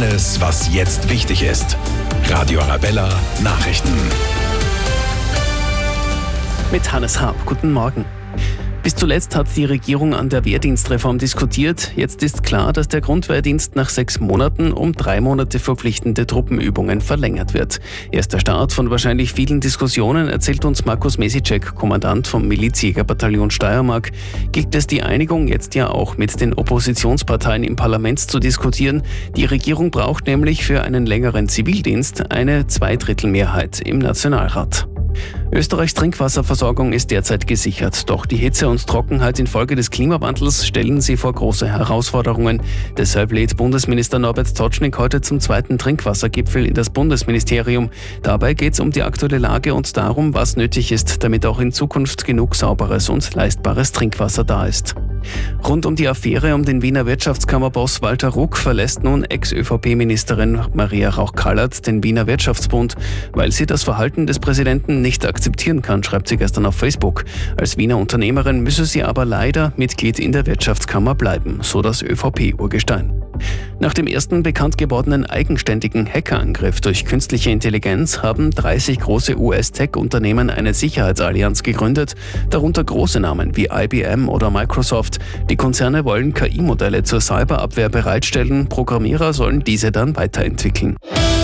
Alles, was jetzt wichtig ist. Radio Arabella Nachrichten. Mit Hannes Haab. Guten Morgen. Bis zuletzt hat die Regierung an der Wehrdienstreform diskutiert. Jetzt ist klar, dass der Grundwehrdienst nach 6 Monaten um 3 Monate verpflichtende Truppenübungen verlängert wird. Erster Start von wahrscheinlich vielen Diskussionen, erzählt uns Markus Mesicek, Kommandant vom Milizjägerbataillon Steiermark. Gilt es die Einigung jetzt ja auch mit den Oppositionsparteien im Parlament zu diskutieren? Die Regierung braucht nämlich für einen längeren Zivildienst eine Zweidrittelmehrheit im Nationalrat. Österreichs Trinkwasserversorgung ist derzeit gesichert, doch die Hitze und Trockenheit infolge des Klimawandels stellen sie vor große Herausforderungen. Deshalb lädt Bundesminister Norbert Totschnig heute zum 2. Trinkwassergipfel in das Bundesministerium. Dabei geht es um die aktuelle Lage und darum, was nötig ist, damit auch in Zukunft genug sauberes und leistbares Trinkwasser da ist. Rund um die Affäre um den Wiener Wirtschaftskammerboss Walter Ruck verlässt nun Ex-ÖVP-Ministerin Maria Rauch-Kallert den Wiener Wirtschaftsbund, weil sie das Verhalten des Präsidenten nicht akzeptieren kann, schreibt sie gestern auf Facebook. Als Wiener Unternehmerin müsse sie aber leider Mitglied in der Wirtschaftskammer bleiben, so das ÖVP-Urgestein. Nach dem ersten bekannt gewordenen eigenständigen Hackerangriff durch künstliche Intelligenz haben 30 große US-Tech-Unternehmen eine Sicherheitsallianz gegründet, darunter große Namen wie IBM oder Microsoft. Die Konzerne wollen KI-Modelle zur Cyberabwehr bereitstellen, Programmierer sollen diese dann weiterentwickeln.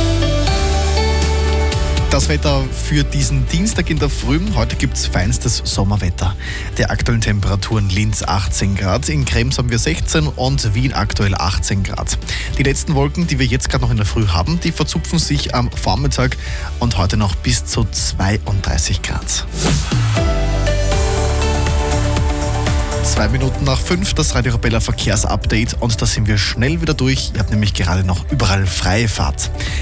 Das Wetter für diesen Dienstag in der Früh. Heute gibt es feinstes Sommerwetter. Die aktuellen Temperaturen: Linz 18 Grad, in Krems haben wir 16 und Wien aktuell 18 Grad. Die letzten Wolken, die wir jetzt gerade noch in der Früh haben, die verzupfen sich am Vormittag und heute noch bis zu 32 Grad. 2 Minuten nach 5, das Radio Arabella Verkehrsupdate und da sind wir schnell wieder durch. Ihr habt nämlich gerade noch überall freie Fahrt.